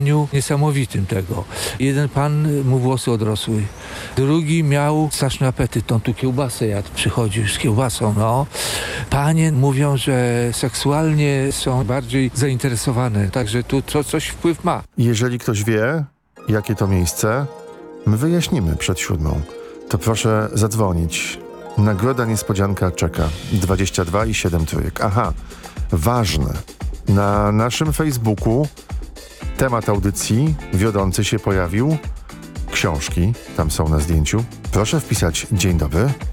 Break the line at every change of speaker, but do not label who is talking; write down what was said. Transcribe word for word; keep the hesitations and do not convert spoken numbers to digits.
niesamowitym tego. Jeden pan, mu włosy odrosły. Drugi miał straszny apetyt, on tu kiełbasę jadł, przychodził z kiełbasą, no. Panie mówią, że seksualnie są bardziej zainteresowane, także tu to coś wpływ ma.
Jeżeli ktoś wie, jakie to miejsce, my wyjaśnimy przed siódmą. To proszę zadzwonić. Nagroda niespodzianka czeka. dwadzieścia dwa i siedem trójek. Aha, ważne. Na naszym Facebooku temat audycji wiodący się pojawił. Książki tam są na zdjęciu. Proszę wpisać dzień dobry.